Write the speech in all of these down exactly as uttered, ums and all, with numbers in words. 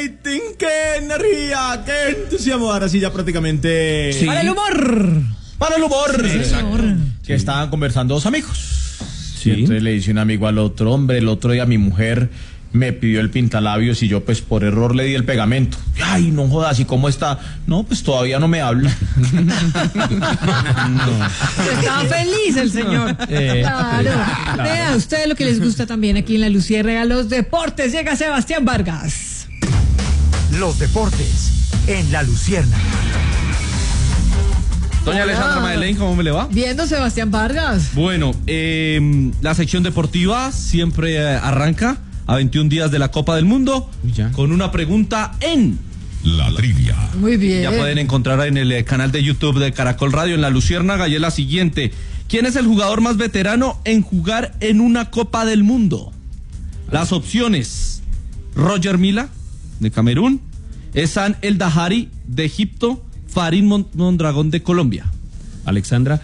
rating, qué energía, qué entusiasmo. Ahora sí, ya prácticamente. Sí. Para el humor. Para el humor. Sí, Exacto. sí. Que estaban conversando dos amigos. Sí. Y entonces le dice un amigo al otro, hombre, el otro día mi mujer me pidió el pintalabios y yo pues por error le di el pegamento. Ay, no jodas, ¿y cómo está? No, pues todavía no me habla. No. Estaba feliz el señor. Eh, claro. claro. Vea, a ustedes lo que les gusta también aquí en La Luciérnaga, los deportes. Llega Sebastián Vargas. Los deportes en La Luciérnaga. Doña Alejandra Madeleine, ¿cómo me le va? Viendo Sebastián Vargas. Bueno, eh, la sección deportiva siempre eh, arranca a veintiún días de la Copa del Mundo Ya. con una pregunta en La trivia. Muy bien. Ya pueden encontrar en el eh, canal de YouTube de Caracol Radio en La Luciérnaga y es la siguiente. ¿Quién es el jugador más veterano en jugar en una Copa del Mundo? Las opciones: Roger Mila, de Camerún, Ehsan El Dahari, de Egipto, Farid Mondragón, de Colombia. Alexandra.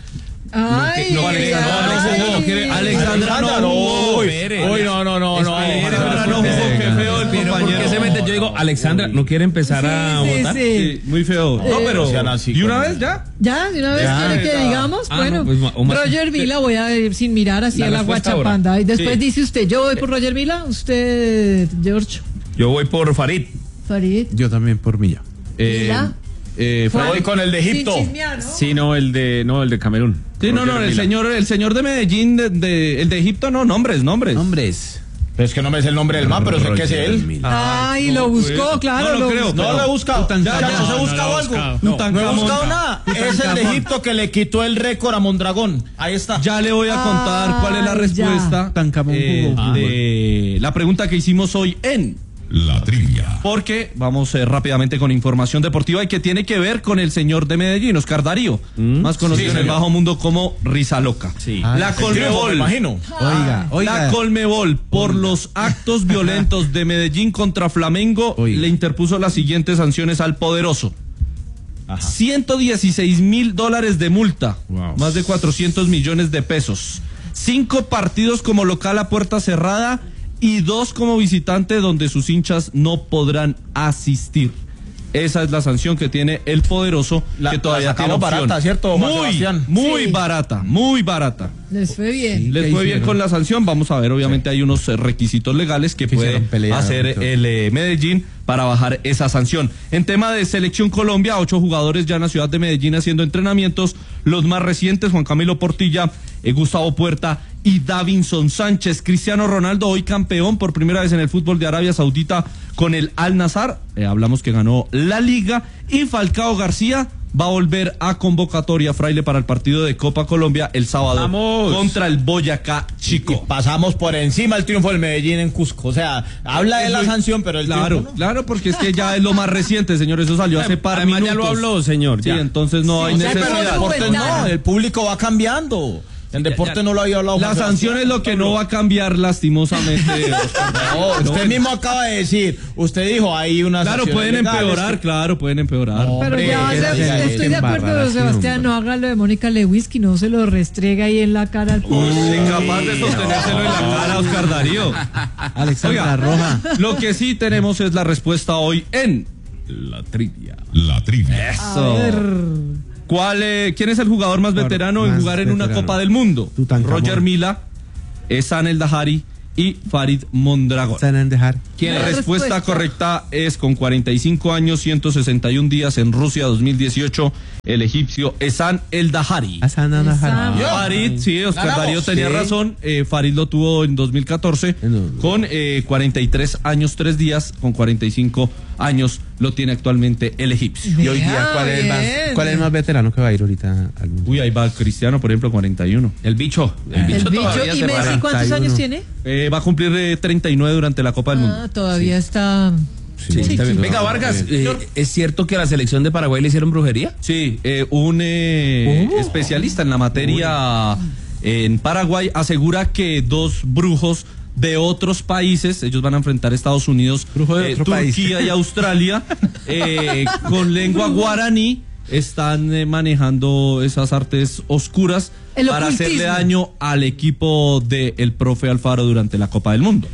Ay, no, Alexandra, no, Alexandra no quiere- Alexandra no jugó. Uy, espere. uy, no, no, no, no. Alexandra no jugó, qué feo el Pero ¿por compañero. qué se mete? Yo digo, Alexandra, ¿no quiere empezar a Sí, sí, votar? sí. Sí, muy feo. No, Eh, pero. sean así ¿Y una con vez él. ya? Ya, de una vez Ya, quiere que ya. digamos, Ah, bueno, no, pues, ma- o más- Roger Mila, voy a ir sin mirar así La a la respuesta ahora. guachapanda. Y después Sí. dice usted, yo voy por Roger Mila, usted, George, Yo voy por Farid. Farid, Yo también por Milla. Mila. Eh, Juan, voy con el de Egipto. sin chismear, ¿no? Sí, no, el de, no, el de Camerún. Sí, no, no, Roger el Mila. señor, el señor de Medellín, de, de- el de Egipto, no, nombres, nombres. Hombres. Pero es que no me sé el nombre del man, pero sé que es él. Ay, lo buscó, claro. no lo creo, buscó. No lo he buscado. Tutankamón. Muchachos, No, he no buscado lo he algo. buscado. No, Tutankamón. no he buscado nada. Es el de Tutankamón. Egipto que le quitó el récord a Mondragón. Ahí está. Ya le voy a contar cuál es la Ay, respuesta ya. Tutankamón eh, jugó. de la pregunta que hicimos hoy en La trivia. porque vamos eh, rápidamente con información deportiva y que tiene que ver con el señor de Medellín, Oscar Darío, más conocido Sí, en el señor. bajo mundo como Risa Loca. Sí. La El triunfo, me Colmebol, imagino. Oiga, la Colmebol, por los actos violentos de Medellín contra Flamengo, Oiga. le interpuso las siguientes sanciones al poderoso. Ajá. ciento dieciséis mil dólares de multa, Wow. más de cuatrocientos millones de pesos. Cinco partidos como local a puerta cerrada y dos como visitante donde sus hinchas no podrán asistir. Esa es la sanción que tiene el poderoso, La- que todavía la tiene sacamos opción. barata, ¿cierto, Juan Muy, Sebastián? muy Sí. barata, muy barata. Les fue bien. Les ¿Qué fue bien hicieron? con la sanción. Vamos a ver, obviamente hay unos eh, requisitos legales que ¿Qué puede hicieron? Pelearon, hacer todo. el eh, Medellín para bajar esa sanción. En tema de selección Colombia, ocho jugadores ya en la ciudad de Medellín haciendo entrenamientos. Los más recientes, Juan Camilo Portilla, eh, Gustavo Puerta y Davinson Sánchez. Cristiano Ronaldo, hoy campeón por primera vez en el fútbol de Arabia Saudita con el Al Nassr. Eh, hablamos que ganó la liga. Y Falcao García va a volver a convocatoria, Fraile, para el partido de Copa Colombia el sábado ¡Vamos! contra el Boyacá Chico. Y pasamos por encima el triunfo del Medellín en Cusco. O sea, habla de Es la lo- sanción, pero el Claro, triunfo no. claro, porque es que ya es lo más reciente, señor. Eso salió hace par Además, minutos. ya lo habló, señor. Sí, ya. entonces no hay Sí, ya, pero Pero en necesidad. no deportes cuenta. no, el público va cambiando. En deporte ya. no lo había hablado. La Juan sanción Sebastián. es lo que no va a cambiar lastimosamente. No, usted mismo acaba de decir, usted dijo hay una Claro, pueden empeorar, claro, pueden empeorar. No. Pero Hombre, ya, que se- la diga estoy este de acuerdo, embarrada, Sebastián, sí, no haga lo de Mónica Lewinsky, no se lo restrega ahí en la cara al público. Incapaz de sostenérselo en la cara, Oscar Darío. Alexandra Oiga, Roja. Lo que sí tenemos es la respuesta hoy en la trivia. La trivia. Eso. A ver. ¿Cuál, eh, ¿Quién es el jugador más Jugador veterano en más jugar en una veterano. Copa del Mundo? Tutankamón. Roger Mila, Ehsan El Dahari y Farid Mondragón. dejar. ¿Quién? La La respuesta, respuesta. correcta es con cuarenta y cinco años, ciento sesenta y un días en Rusia dos mil dieciocho, el egipcio Ehsan El Dahari. Ehsan. Farid, sí, Oscar Ganamos. Darío tenía Sí. razón. eh, Farid lo tuvo en dos mil catorce No. con eh, cuarenta y tres años, tres días. Con cuarenta y cinco años lo tiene actualmente el egipcio. Y hoy día, ¿cuál es, el más, Bien. ¿cuál es el más veterano que va a ir ahorita al mundo? Uy, ahí va Cristiano, por ejemplo, cuarenta y uno. El bicho. El bicho. todavía ¿Y se Messi para. cuántos cuarenta y uno. años tiene? Eh, va a cumplir eh, treinta y nueve durante la Copa del Mundo. Ah, todavía está... Sí, Sí, está bien. sí. Venga, Vargas, eh, ¿es cierto que a la selección de Paraguay le hicieron brujería? Sí, eh, un eh, especialista en la materia en Paraguay asegura que dos brujos de otros países, ellos van a enfrentar a Estados Unidos, Brujo de eh, otro Turquía país. y Australia, eh, con lengua guaraní, están eh, manejando esas artes oscuras El para ocultismo. hacerle daño al equipo del profe Alfaro durante la Copa del Mundo.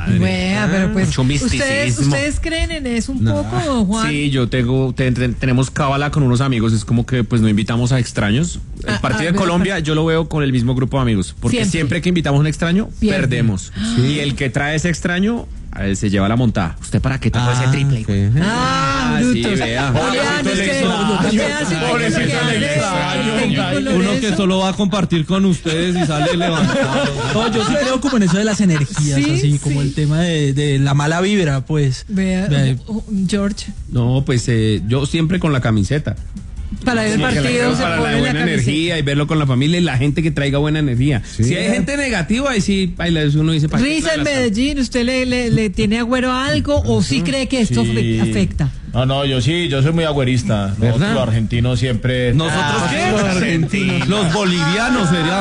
madre. Wea, pero pues Mucho ustedes, misticismo. ustedes creen en eso un poco, don Juan. Sí, yo tengo, te- te- tenemos cábala con unos amigos, es como que pues no invitamos a extraños. El Ah, partido ah, de veo, Colombia yo lo veo con el mismo grupo de amigos, porque Siempre. siempre, que invitamos a un extraño, Pierde. perdemos. Y el que trae ese extraño a él se lleva la montada. ¿Usted para qué trajo ese triple? hijo? Ah, Ah, sí, brutos. vea. Julián, es que usted hace que Pobrecito que el hable extraño, el técnico hombre. Uno Lorenzo. que solo va a compartir con ustedes y sale levantado. No, yo sí creo como en eso de las energías, Sí, así como sí. el tema de, de la mala vibra, pues. Vea, Vea, oh, oh, George, No, pues eh, yo siempre con la camiseta. para ver el Sí, que la- partido se para la pone la buena camiseta. energía y verlo con la familia y la gente que traiga buena energía. Si hay gente negativa, ahí sí, baila, uno dice... ¿para qué Risa en trae la- Medellín, ¿usted le, le, le tiene agüero a algo o sí cree que esto Sí. afecta? No, no, yo sí, yo soy muy agüerista. Nosotros los argentinos siempre. ¿Nosotros qué? Los argentinos. Los bolivianos sería.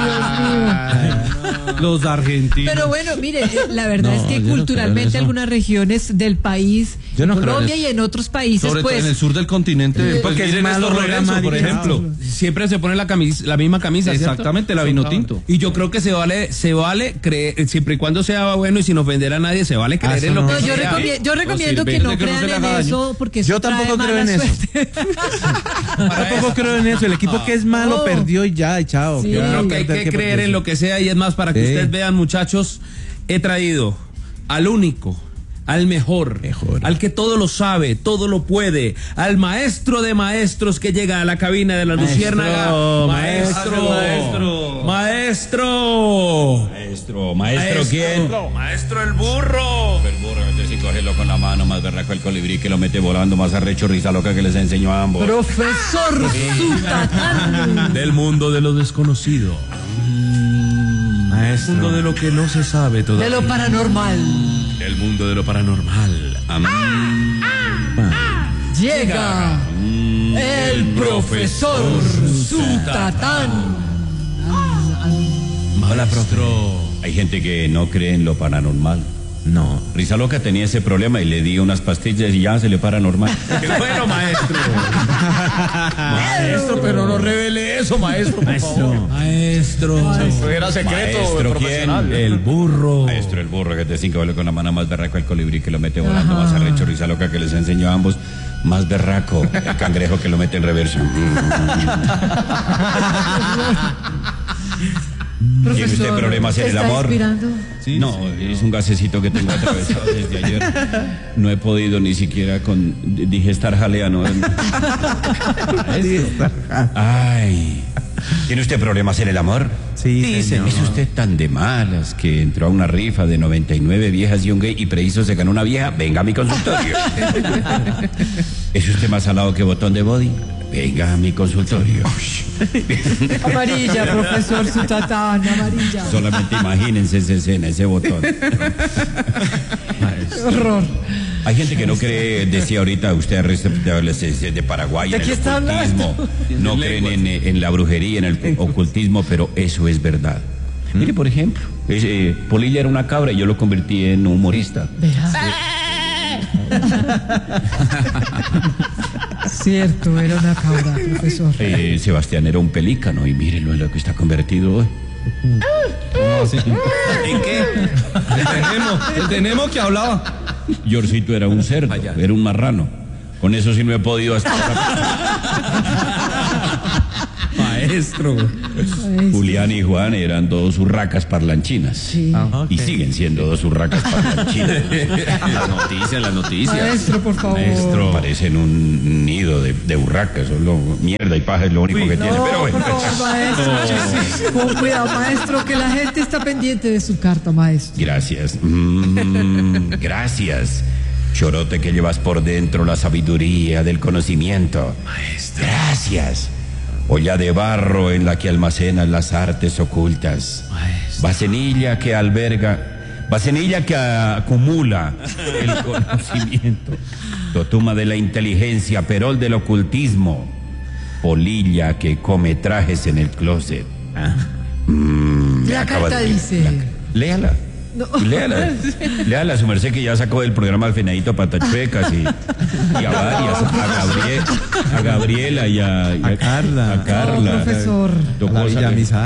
Los argentinos. Pero bueno, mire, eh, la verdad No, es que yo no creo en culturalmente eso. algunas regiones del país, Yo no en creo en Colombia eso. y en otros países, Sobre todo pues... en el sur del continente. Pues porque es miren malo estos ver Lorenzo, por amarillo. ejemplo. Siempre se pone la, camis- la misma camisa, ¿cierto? Exactamente, la vino tinto. Y yo creo que se vale, se vale creer, siempre y cuando sea bueno y sin ofender a nadie, se vale creer eso en lo no. que No, yo, sea. recomiendo, yo recomiendo sirve, que no de que no se crean le en haga daño. eso porque eso Yo tampoco trae creo mala en eso. suerte. Tampoco creo en eso. El equipo que es malo No. perdió y ya, y chao. Sí. ¿Qué Yo va a creo que hay perder? que ¿Qué creer perder? en lo que sea y es más, para que Sí. ustedes vean, muchachos, he traído al único, al mejor, Mejor. al que todo lo sabe, todo lo puede, al maestro de maestros que llega a la cabina de la Luciérnaga. maestro, Maestro, maestro. Maestro, maestro, ¿quién? Maestro el burro. El burro, que si cogerlo con la mano, más berraco el colibrí que lo mete volando, más arrecho risa loca que les enseñó a ambos. Profesor Zutatán. Del mundo de lo desconocido. Maestro. Mundo de lo que no se sabe De todavía. lo paranormal. El mundo de lo paranormal. Am- Llega el profesor Zutatán. Hola, profesor. Hay gente que no cree en lo paranormal. No. Risa loca tenía ese problema y le di unas pastillas y ya se le paranormal. ¡Qué bueno, maestro! Maestro, pero no revele eso, maestro, por favor. Maestro. Eso era secreto Maestro, ¿quién? profesional. El burro. Maestro, el burro que te cinco vale con la mano, más berraco el colibrí que lo mete volando, más arrecho risa loca que les enseñó a ambos. Más berraco el cangrejo que lo mete en reverso. ¿Tiene usted problemas en ¿se el está amor? inspirando? No, es un gasecito que tengo atravesado desde ayer. No he podido ni siquiera con digestar jalea, ¿no? Ay. ¿Tiene usted problemas en el amor? Sí, Dicen, señor. es usted tan de malas que entró a una rifa de noventa y nueve viejas y un gay y preciso se ganó una vieja. Venga a mi consultorio. ¿Es usted más salado que botón de body? Venga a mi consultorio. Amarilla, profesor Zutatán, amarilla. Solamente imagínense esa escena, ese botón. Qué horror. Hay gente que no cree, decía ahorita usted respetables de Paraguay, ¿De en qué el está ocultismo. No creen en, en la brujería, en el ocultismo, pero eso es verdad. Mire, por ejemplo, es, eh, Polilla era una cabra y yo lo convertí en humorista. Cierto, era una cabra, profesor. Eh, Sebastián era un pelícano y mírenlo en lo que está convertido hoy. ¿En qué? El tenemos, el tenemos que hablaba. Yorcito era un cerdo, era un marrano. Con eso sí no he podido hasta Maestro. Julián y Juan eran dos urracas parlanchinas. Sí. Y siguen siendo dos urracas parlanchinas. Las noticias, las noticias. Maestro, por favor. Maestro, parecen un nido de, de urracas. Solo mierda y paja es lo único que tienen. No, Pero bueno. por favor, maestro. Con cuidado, maestro, que la gente está pendiente de su carta, maestro. Gracias. Mm, gracias. Chorote que llevas por dentro la sabiduría del conocimiento. Maestro. Gracias. Olla de barro en la que almacenas las artes ocultas. Maestro. Vasenilla que alberga, vasenilla que acumula el conocimiento. Totuma de la inteligencia, perol del ocultismo. Polilla que come trajes en el closet. Mm, me La acaba carta de- dice- la- léala. No. Léala, léala, su merced que ya sacó del programa al Fenadito Patachuecas y, y a varias, a, Gabriel, a Gabriela y a, y A Carla. a Carla. No, profesor. Tocó La sacar- Villamizar.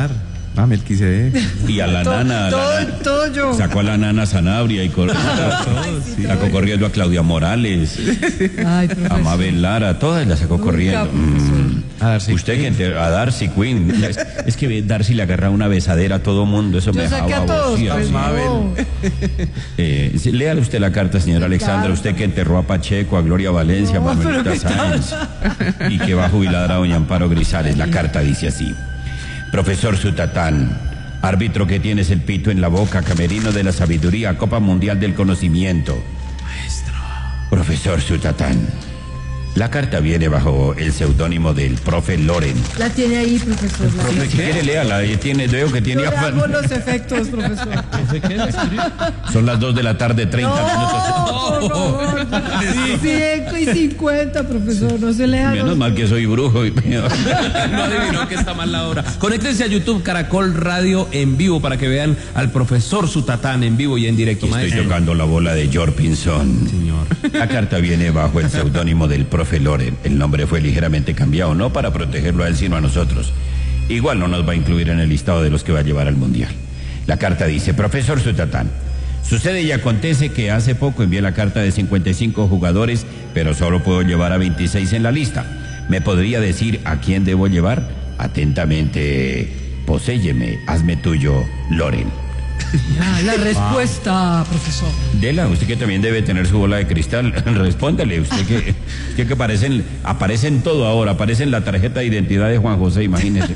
Ah, Melquisedec. Y a la Todo, nana, a la todo, nana- todo yo. sacó a la nana Sanabria y cor- sacó corriendo a Claudia Morales, Ay, a profesor. Mabel Lara, todas las sacó Nunca, corriendo. profesor. Mm. A Darcy Usted que ente- a Darcy Quinn. Es, es que Darcy le agarra una besadera a todo mundo, eso me Yo saqué dejaba a todos, aborrecida. pues no. Eh, sí, léale usted la carta, señora Alexandra, Claro. usted que enterró a Pacheco, a Gloria Valencia, a No, Manuelita pero ¿qué tal? Sáenz y que va a jubilar a doña Amparo Grisales. La carta dice así: Profesor Sutatán, árbitro que tienes el pito en la boca, camerino de la sabiduría, Copa Mundial del Conocimiento. Maestro. Profesor Sutatán, la carta viene bajo el seudónimo del profe Loren. La tiene ahí, profesor. La Si, si quiere, léala, y tiene, veo que tiene Yo le afán. hago los efectos, profesor. Son las dos de la tarde, treinta minutos. No, por favor. cinco y cincuenta, profesor. No se le haga. Menos mal que soy brujo. Y... No adivinó que está mal la hora. Conéctense a YouTube Caracol Radio en vivo para que vean al profesor Sutatán en vivo y en directo. Estoy Maestro. tocando la bola de George Pinson. Señor. La carta viene bajo el seudónimo del profe Loren. El nombre fue ligeramente cambiado, no para protegerlo a él, sino a nosotros. Igual no nos va a incluir en el listado de los que va a llevar al Mundial. La carta dice: Profesor Sutatán, sucede y acontece que hace poco envié la carta de cincuenta y cinco jugadores, pero solo puedo llevar a veintiséis en la lista. ¿Me podría decir a quién debo llevar? Atentamente, poséyeme, hazme tuyo, Loren. Ya, la respuesta, profesor. Dela, usted que también debe tener su bola de cristal, respóndale, usted que, usted que aparecen, aparecen todo ahora, aparece en la tarjeta de identidad de Juan José, imagínese.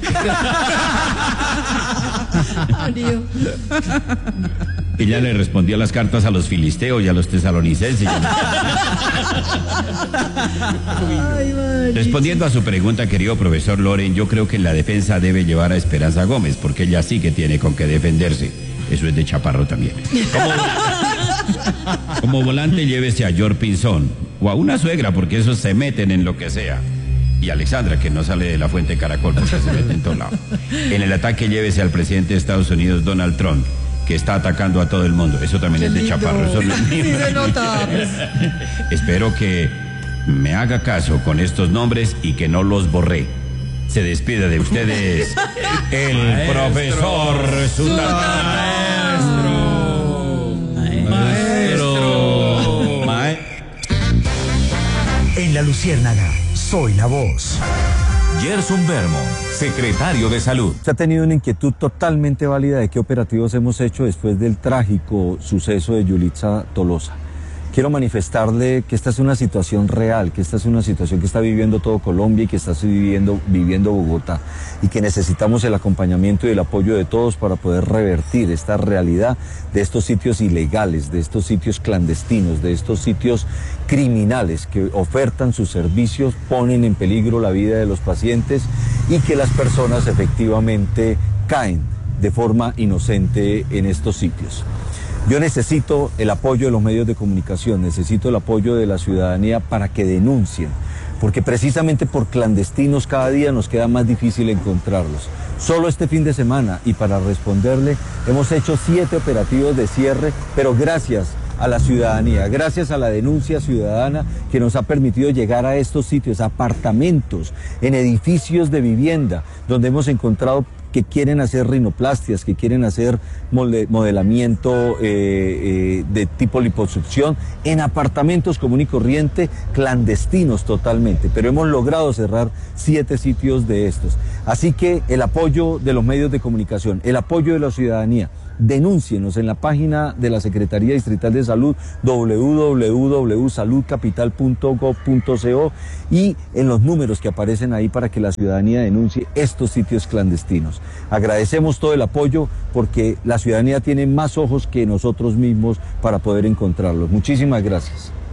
Mario. Ella le respondía las cartas a los filisteos y a los tesalonicenses. y a los- Ay, Mario. Respondiendo a su pregunta, querido profesor Loren, yo creo que en la defensa debe llevar a Esperanza Gómez, porque ella sí que tiene con qué defenderse. Eso es de Chaparro también. Como, como volante llévese a George Pinzón o a una suegra, porque esos se meten en lo que sea. Y Alexandra, que no sale de la fuente Caracol, porque se mete en todo lado. En el ataque llévese al presidente de Estados Unidos, Donald Trump, que está atacando a todo el mundo. Eso también Qué es de lindo. Chaparro. Eso no es mío. Sí, se nota. Espero que me haga caso con estos nombres y que no los borré. Se despide de ustedes el profesor Sutatán. Maestro. Maestro. En La Luciérnaga, soy la voz. Gerson Vermont, secretario de Salud. Se ha tenido una inquietud totalmente válida de qué operativos hemos hecho después del trágico suceso de Yulitza Tolosa. Quiero manifestarle que esta es una situación real, que esta es una situación que está viviendo todo Colombia y que está viviendo, viviendo Bogotá, y que necesitamos el acompañamiento y el apoyo de todos para poder revertir esta realidad de estos sitios ilegales, de estos sitios clandestinos, de estos sitios criminales que ofertan sus servicios, ponen en peligro la vida de los pacientes y que las personas efectivamente caen de forma inocente en estos sitios. Yo necesito el apoyo de los medios de comunicación, necesito el apoyo de la ciudadanía para que denuncien, porque precisamente por clandestinos cada día nos queda más difícil encontrarlos. Solo este fin de semana, y para responderle, hemos hecho siete operativos de cierre, pero gracias a la ciudadanía, gracias a la denuncia ciudadana que nos ha permitido llegar a estos sitios, apartamentos, en edificios de vivienda, donde hemos encontrado que quieren hacer rinoplastias, que quieren hacer modelamiento eh, eh, de tipo liposucción en apartamentos común y corriente, clandestinos totalmente, pero hemos logrado cerrar siete sitios de estos. Así que el apoyo de los medios de comunicación, el apoyo de la ciudadanía, denúncienos en la página de la Secretaría Distrital de Salud, doble u doble u doble u punto salud capital punto gob punto co, y en los números que aparecen ahí para que la ciudadanía denuncie estos sitios clandestinos. Agradecemos todo el apoyo porque la ciudadanía tiene más ojos que nosotros mismos para poder encontrarlos. Muchísimas gracias.